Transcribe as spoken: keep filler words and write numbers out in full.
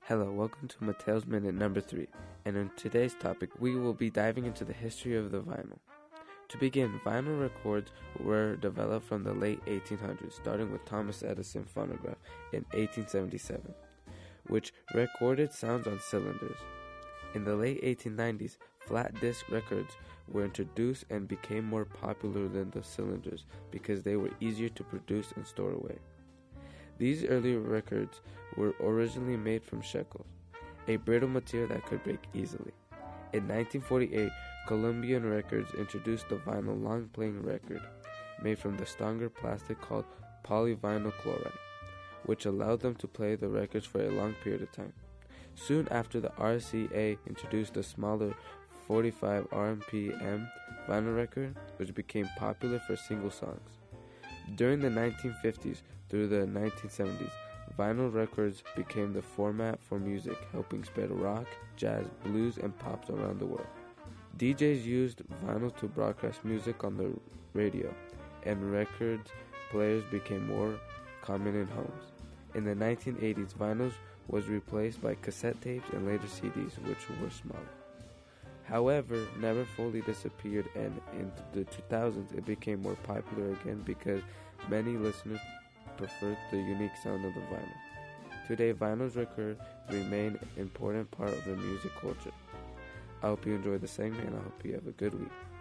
Hello, welcome to Mattel's Minute number three, and in today's topic, we will be diving into the history of the vinyl. To begin, vinyl records were developed from the late eighteen hundreds, starting with Thomas Edison phonograph in eighteen seventy-seven, which recorded sounds on cylinders. In the late eighteen nineties, flat disc records were introduced and became more popular than the cylinders because they were easier to produce and store away. These early records were originally made from shekels, a brittle material that could break easily. In nineteen forty-eight, Columbian Records introduced the vinyl long-playing record, made from the stronger plastic called polyvinyl chloride, which allowed them to play the records for a long period of time. Soon after, the R C A introduced a smaller forty-five R P M vinyl record, which became popular for single songs. During the nineteen fifties through the nineteen seventies, vinyl records became the format for music, helping spread rock, jazz, blues, and pops around the world. D Js used vinyl to broadcast music on the radio, and record players became more common in homes. In the nineteen eighties, vinyls was replaced by cassette tapes and later C Ds, which were smaller. However, never fully disappeared, and in the two thousands it became more popular again because many listeners preferred the unique sound of the vinyl. Today, vinyls records remain an important part of the music culture. I hope you enjoyed the segment, and I hope you have a good week.